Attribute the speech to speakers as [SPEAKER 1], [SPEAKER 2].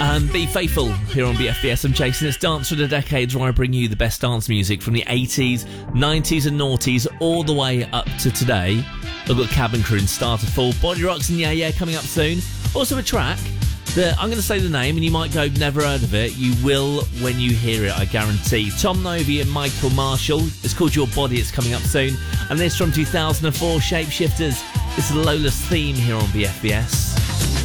[SPEAKER 1] Be faithful here on BFBS. I'm Jason. It's Dance for the Decades, where I bring you the best dance music from the 80s, 90s and noughties all the way up to today. I've got Cabin Crew and Starter Fall, Body Rocks and Yeah Yeah coming up soon. Also a track that I'm going to say the name and you might go, never heard of it. You will when you hear it, I guarantee. Tom Novy and Michael Marshall. It's called Your Body. It's coming up soon. And this from 2004, Shapeshifters. It's Lola's Theme here on BFBS.